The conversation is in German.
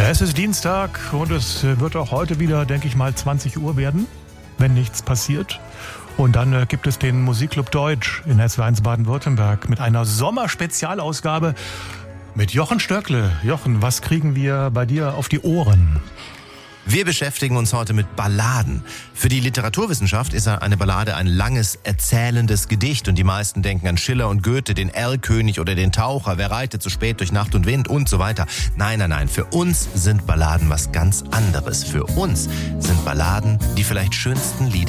Es ist Dienstag und es wird auch heute wieder, denke ich mal, 20 Uhr werden, wenn nichts passiert. Und dann gibt es den Musikclub Deutsch in SW1 Baden-Württemberg mit einer Sommerspezialausgabe mit Jochen Stöckle. Jochen, was kriegen wir bei dir auf die Ohren? Wir beschäftigen uns heute mit Balladen. Für die Literaturwissenschaft ist eine Ballade ein langes, erzählendes Gedicht und die meisten denken an Schiller und Goethe, den Erlkönig oder den Taucher, wer reitet so spät durch Nacht und Wind und so weiter. Nein, für uns sind Balladen was ganz anderes. Für uns sind Balladen die vielleicht schönsten Lieder